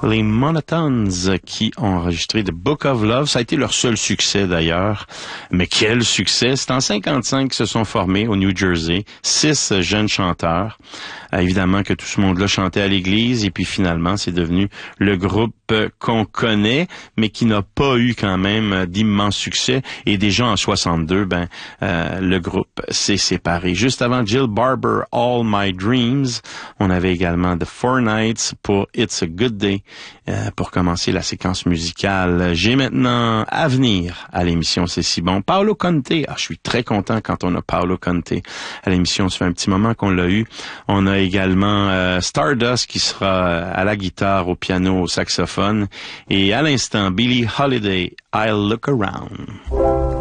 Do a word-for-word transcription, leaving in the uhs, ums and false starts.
Les Monotones qui ont enregistré The Book of Love. Ça a été leur seul succès d'ailleurs. Mais quel succès! C'est en cinquante-cinq qu'ils se sont formés au New Jersey. Six jeunes chanteurs. Euh, évidemment que tout ce monde-là chantait à l'église. Et puis finalement, c'est devenu le groupe qu'on connaît, mais qui n'a pas eu quand même d'immenses succès. Et déjà en soixante-deux, ben euh, le groupe s'est séparé. Juste avant Jill Barber, All My Dreams, on avait également The Four Nights pour It's a Good Day. Euh, pour commencer la séquence musicale. J'ai maintenant à venir à l'émission C'est si bon. Paolo Conte. Ah, je suis très content quand on a Paolo Conte à l'émission. Ça fait un petit moment qu'on l'a eu. On a également euh, Stardust qui sera à la guitare, au piano, au saxophone. Et à l'instant, Billie Holiday, I'll Look Around.